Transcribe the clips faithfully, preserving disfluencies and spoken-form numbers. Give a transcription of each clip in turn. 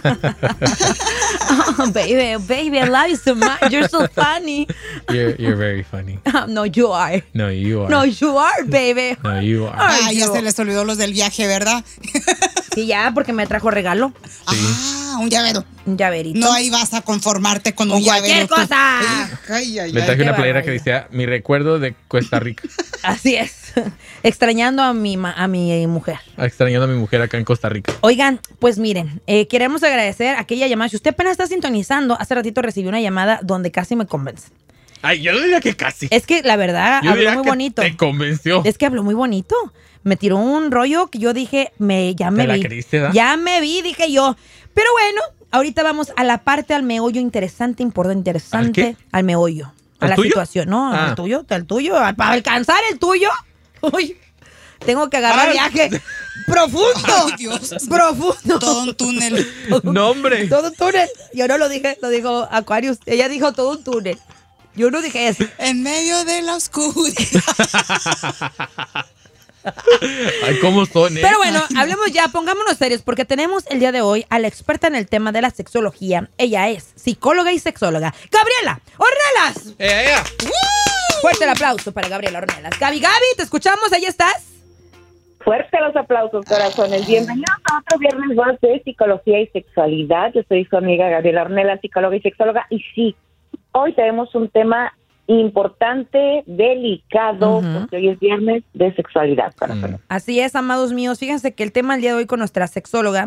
Oh, baby, baby, I love you so much. You're so funny. You're, you're very funny. No, you are. No, you are. No, you are, baby. No, you are. Ah, ya se les olvidó los del viaje, ¿verdad? Sí, ya, porque me trajo regalo. Sí. Ah, un llavero. Un llaverito. No, ahí vas a conformarte con, Con un cualquier llavero. tú. cosa. Ay, ay, Le ay. traje una qué playera que barbaridad. decía mi recuerdo de Costa Rica. Así es. Extrañando a mi, ma- a mi mujer. Extrañando a mi mujer acá en Costa Rica. Oigan, pues miren, eh, queremos agradecer aquella llamada. Si usted apenas está sintonizando, hace ratito recibí una llamada donde casi me convence. Ay, yo diría que casi. Es que la verdad Yo habló diría muy que bonito. te convenció. Es que habló muy bonito. Me tiró un rollo que yo dije, me, ya me la vi. creíste, ¿verdad? Ya me vi, dije yo. Pero bueno, ahorita vamos a la parte al meollo interesante, importante, interesante. ¿Al qué? Al meollo. A ¿Al la tuyo? situación. No, Ah. al tuyo, al tuyo. Al- Para alcanzar el tuyo. Uy, tengo que agarrar Ah. viaje profundo. Ay, Dios. Profundo. Todo un túnel. No, hombre. Todo un túnel. Yo no lo dije, lo dijo Aquarius. Ella dijo todo un túnel. Yo no dije eso. En medio de la oscuridad. Ay, ¿cómo son, eh? Pero bueno, hablemos ya, pongámonos serios, porque tenemos el día de hoy a la experta en el tema de la sexología. Ella es psicóloga y sexóloga, Gabriela Ornelas. ¡Eh, eh! Fuerte el aplauso para Gabriela Ornelas. Gaby, Gaby, te escuchamos, ahí estás. Fuerte los aplausos, corazones. Bienvenidos a otro viernes más de Psicología y Sexualidad. Yo soy su amiga Gabriela Ornelas, psicóloga y sexóloga. Y sí, hoy tenemos un tema importante, delicado, Ujú. porque hoy es viernes de sexualidad, corazones. Así es, amados míos. Fíjense que el tema del día de hoy con nuestra sexóloga,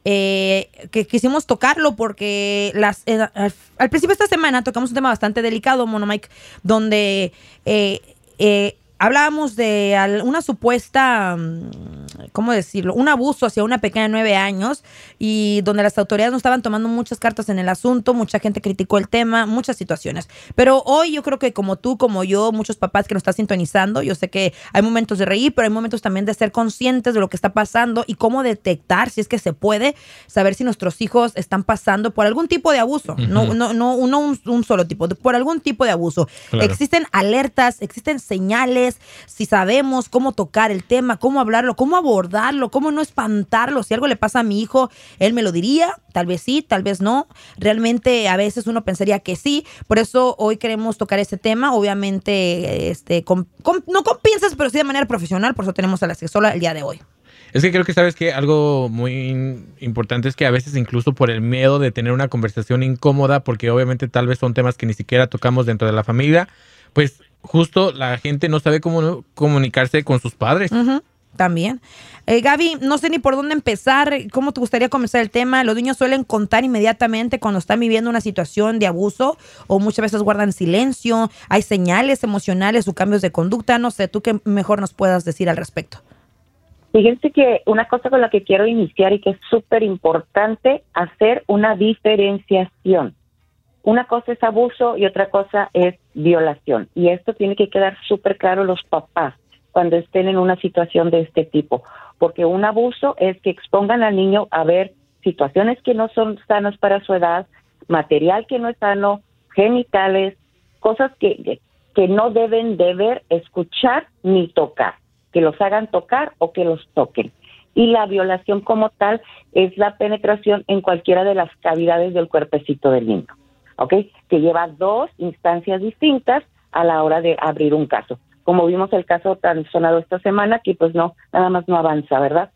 eh, que quisimos tocarlo porque las, eh, al, al principio de esta semana tocamos un tema bastante delicado, Mono Mike, donde eh, eh, hablábamos de al- una supuesta, mm, ¿cómo decirlo? Un abuso hacia una pequeña de nueve años y donde las autoridades no estaban tomando muchas cartas en el asunto, mucha gente criticó el tema, muchas situaciones. Pero hoy yo creo que como tú, como yo, muchos papás que nos están sintonizando, yo sé que hay momentos de reír, pero hay momentos también de ser conscientes de lo que está pasando y cómo detectar, si es que se puede, saber si nuestros hijos están pasando por algún tipo de abuso. No, no, no, no un, un solo tipo, de- por algún tipo de abuso. Claro. Existen alertas, existen señales, si sabemos cómo tocar el tema, cómo hablarlo, cómo abordarlo, cómo no espantarlo. Si algo le pasa a mi hijo, él me lo diría, tal vez sí, tal vez no. Realmente a veces uno pensaría que sí. Por eso hoy queremos tocar ese tema, obviamente, este, con, con- no con pinzas, pero sí de manera profesional. Por eso tenemos a la sexóloga el día de hoy. Es que creo que sabes que algo muy importante es que a veces incluso por el miedo de tener una conversación incómoda, porque obviamente tal vez son temas que ni siquiera tocamos dentro de la familia, pues justo la gente no sabe cómo comunicarse con sus padres. Ujú, también. Eh, Gaby, no sé ni por dónde empezar. ¿Cómo te gustaría comenzar el tema? Los niños suelen contar inmediatamente cuando están viviendo una situación de abuso o muchas veces guardan silencio. Hay señales emocionales o cambios de conducta. No sé, tú qué mejor nos puedas decir al respecto. Fíjense que una cosa con la que quiero iniciar y que es súper importante, hacer una diferenciación. Una cosa es abuso y otra cosa es violación. Y esto tiene que quedar súper claro los papás cuando estén en una situación de este tipo. Porque un abuso es que expongan al niño a ver situaciones que no son sanas para su edad, material que no es sano, genitales, cosas que, que no deben de ver, escuchar ni tocar. Que los hagan tocar o que los toquen. Y la violación como tal es la penetración en cualquiera de las cavidades del cuerpecito del niño, ¿ok? Que lleva dos instancias distintas a la hora de abrir un caso. Como vimos el caso tan sonado esta semana, que pues no, nada más no avanza, ¿verdad?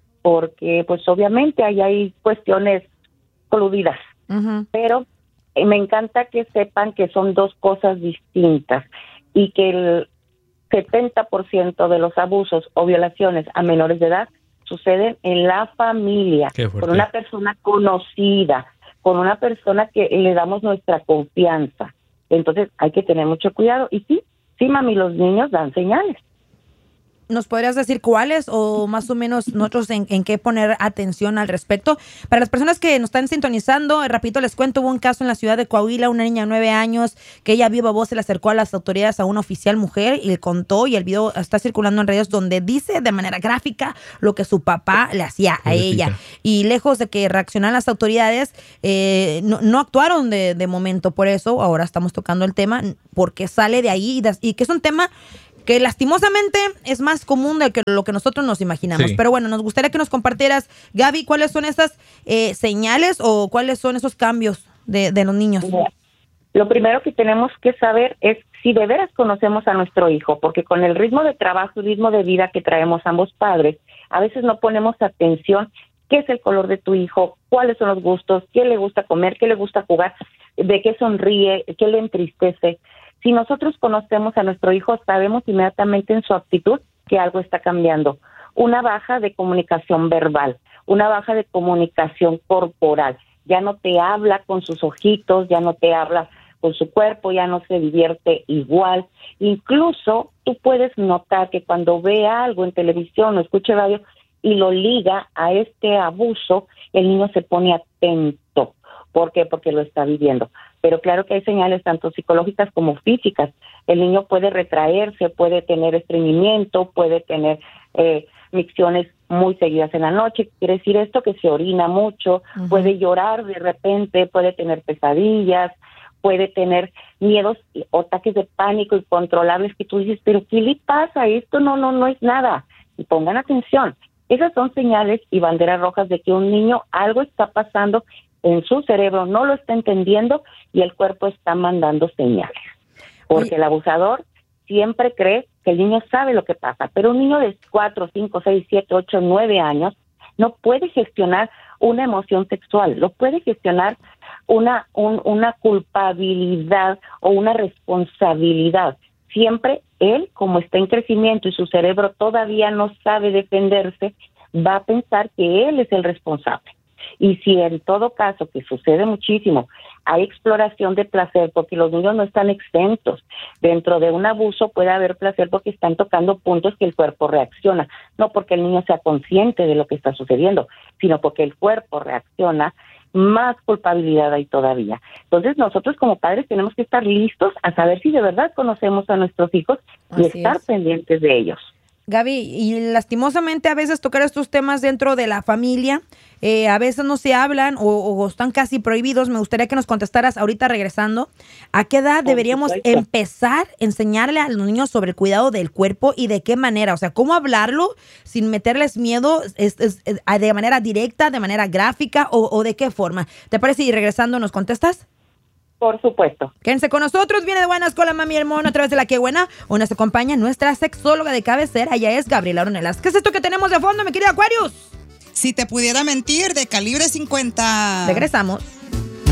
Porque pues obviamente ahí hay cuestiones coludidas, Ujú. pero eh, me encanta que sepan que son dos cosas distintas y que el setenta por ciento de los abusos o violaciones a menores de edad suceden en la familia, Qué fuerte. con una persona conocida, con una persona que le damos nuestra confianza. Entonces hay que tener mucho cuidado. Y sí, sí, mami, los niños dan señales. ¿Nos podrías decir cuáles o más o menos nosotros en, en qué poner atención al respecto? Para las personas que nos están sintonizando, eh, rapidito les cuento, hubo un caso en la ciudad de Coahuila, una niña de nueve años que ella viva voz se le acercó a las autoridades a una oficial mujer y le contó, y el video está circulando en redes donde dice de manera gráfica lo que su papá le hacía a Pobrecita. ella. Y lejos de que reaccionaran las autoridades, eh, no, no actuaron de, de momento. Por eso ahora estamos tocando el tema, porque sale de ahí y, das- y que es un tema que lastimosamente es más común de que lo que nosotros nos imaginamos. Sí. Pero bueno, nos gustaría que nos compartieras, Gaby, cuáles son esas eh, señales o cuáles son esos cambios de, de los niños. Lo primero que tenemos que saber es si de veras conocemos a nuestro hijo, porque con el ritmo de trabajo y ritmo de vida que traemos ambos padres, a veces no ponemos atención qué es el color de tu hijo, cuáles son los gustos, qué le gusta comer, qué le gusta jugar, de qué sonríe, qué le entristece. Si nosotros conocemos a nuestro hijo, sabemos inmediatamente en su actitud que algo está cambiando. Una baja de comunicación verbal, una baja de comunicación corporal. Ya no te habla con sus ojitos, ya no te habla con su cuerpo, ya no se divierte igual. Incluso tú puedes notar que cuando ve algo en televisión o escuche radio y lo liga a este abuso, el niño se pone atento. ¿Por qué? Porque lo está viviendo. Pero claro que hay señales tanto psicológicas como físicas. El niño puede retraerse, puede tener estreñimiento, puede tener eh, micciones muy seguidas en la noche. Quiere decir esto que se orina mucho, uh-huh. puede llorar de repente, puede tener pesadillas, puede tener miedos o ataques de pánico incontrolables que tú dices, pero ¿qué le pasa? Esto no, no, no es nada. Y pongan atención. Esas son señales y banderas rojas de que un niño algo está pasando en su cerebro, no lo está entendiendo y el cuerpo está mandando señales. Porque Oye. el abusador siempre cree que el niño sabe lo que pasa, pero un niño de cuatro, cinco, seis, siete, ocho, nueve años no puede gestionar una emoción sexual, lo puede gestionar una, un, una culpabilidad o una responsabilidad. Siempre él, como está en crecimiento y su cerebro todavía no sabe defenderse, va a pensar que él es el responsable. Y si en todo caso, que sucede muchísimo, hay exploración de placer, porque los niños no están exentos. Dentro de un abuso puede haber placer porque están tocando puntos que el cuerpo reacciona. No porque el niño sea consciente de lo que está sucediendo, sino porque el cuerpo reacciona, más culpabilidad hay todavía. Entonces nosotros como padres tenemos que estar listos a saber si de verdad conocemos a nuestros hijos y Así estar es. pendientes de ellos. Gaby, y lastimosamente a veces tocar estos temas dentro de la familia, eh, a veces no se hablan o, o están casi prohibidos. Me gustaría que nos contestaras ahorita regresando, ¿a qué edad deberíamos empezar a enseñarle a los niños sobre el cuidado del cuerpo y de qué manera? O sea, ¿cómo hablarlo sin meterles miedo es, es, es, de manera directa, de manera gráfica o, o de qué forma? ¿Te parece? Y regresando, ¿nos contestas? Por supuesto. Quédense con nosotros, viene de buenas con la mami y el mono a través de La Qué Buena. Hoy nos acompaña nuestra sexóloga de cabecera, ella es Gabriela Ornelas. ¿Qué es esto que tenemos de fondo, mi querida Aquarius? Si te pudiera mentir, de Calibre cincuenta. Regresamos.